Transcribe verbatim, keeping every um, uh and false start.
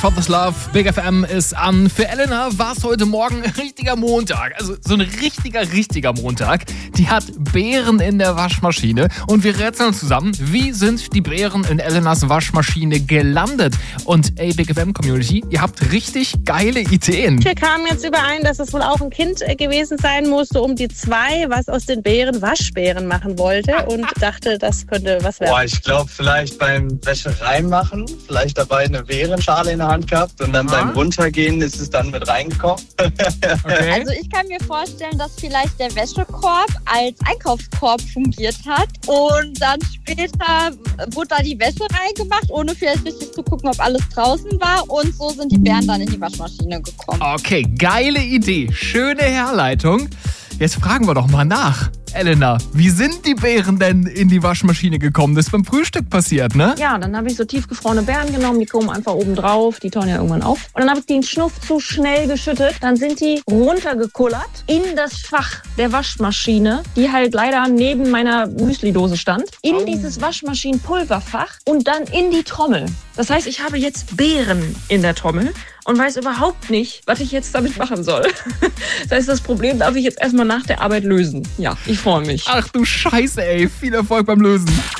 For This Love, Big F M ist an. Für Elena war es heute Morgen ein richtiger Montag. Also so ein richtiger, richtiger Montag. Die hat Beeren in der Waschmaschine. Und wir rätseln zusammen, wie sind die Beeren in Elenas Waschmaschine gelandet? Und ey, Big F M-Community, ihr habt richtig geile Ideen. Wir kamen jetzt überein, dass es wohl auch ein Kind gewesen sein musste, um die zwei, was aus den Beeren Waschbären machen wollte. Und dachte, das könnte was werden. Boah, ich glaube, vielleicht beim Wäsche reinmachen, vielleicht dabei eine Beerenschale in der Hand gehabt und dann Aha. beim Runtergehen ist es dann mit reingekommen. Okay. Also ich kann mir vorstellen, dass vielleicht der Wäschekorb als Einkaufskorb fungiert hat und dann später wurde da die Wäsche reingemacht, ohne vielleicht richtig zu gucken, ob alles draußen war, und so sind die Beeren dann in die Waschmaschine gekommen. Okay, geile Idee. Schöne Herleitung. Jetzt fragen wir doch mal nach. Elena, wie sind die Beeren denn in die Waschmaschine gekommen? Das ist beim Frühstück passiert, ne? Ja, dann habe ich so tiefgefrorene Beeren genommen, die kommen einfach oben drauf, die tauen ja irgendwann auf. Und dann habe ich den Schnuff zu schnell geschüttet, dann sind die runtergekullert in das Fach der Waschmaschine, die halt leider neben meiner Müslidose stand, in Oh. dieses Waschmaschinenpulverfach und dann in die Trommel. Das heißt, ich habe jetzt Beeren in der Trommel und weiß überhaupt nicht, was ich jetzt damit machen soll. Das heißt, das Problem darf ich jetzt erstmal nach der Arbeit lösen. Ja, ich freue mich. Ach du Scheiße, ey. Viel Erfolg beim Lösen.